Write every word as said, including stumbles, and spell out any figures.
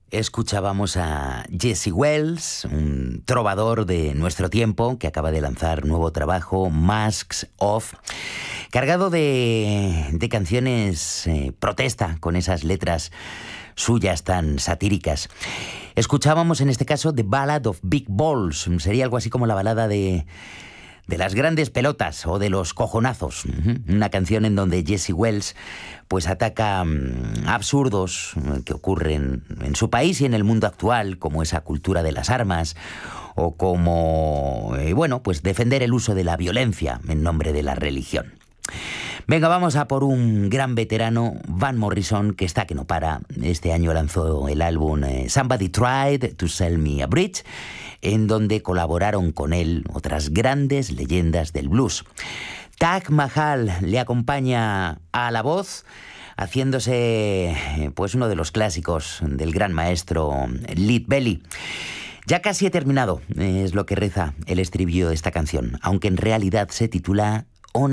Escuchábamos a Jesse Wells, un trovador de nuestro tiempo que acaba de lanzar nuevo trabajo, Masks Off, cargado de, de canciones eh, protesta, con esas letras suyas tan satíricas. Escuchábamos en este caso The Ballad of Big Balls, sería algo así como la balada de... de las grandes pelotas o de los cojonazos. Una canción en donde Jesse Wells pues ataca um, absurdos que ocurren en su país y en el mundo actual, como esa cultura de las armas o como, eh, bueno, pues defender el uso de la violencia en nombre de la religión. Venga, vamos a por un gran veterano, Van Morrison, que está que no para. Este año lanzó el álbum eh, Somebody Tried to Sell Me a Bridge, en donde colaboraron con él otras grandes leyendas del blues. Taj Mahal le acompaña a la voz, haciéndose pues uno de los clásicos del gran maestro Lead Belly. Ya casi he terminado, es lo que reza el estribillo de esta canción, aunque en realidad se titula